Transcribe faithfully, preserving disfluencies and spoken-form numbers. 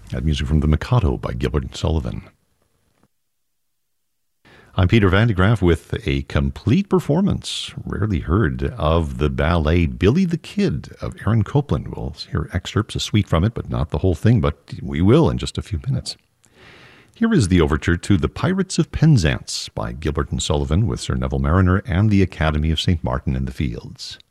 That music from The Mikado by Gilbert and Sullivan. I'm Peter Van de Graaff with a complete performance, rarely heard, of the ballet Billy the Kid of Aaron Copland. We'll hear excerpts, a suite from it, but not the whole thing, but we will in just a few minutes. Here is the overture to The Pirates of Penzance by Gilbert and Sullivan with Sir Neville Mariner and the Academy of Saint Martin in the Fields.